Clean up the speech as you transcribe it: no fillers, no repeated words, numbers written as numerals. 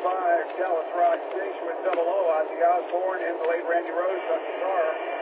Dallas Rock Station with Double O, Ozzy Osbourne, and the late Randy Rhoads on guitar.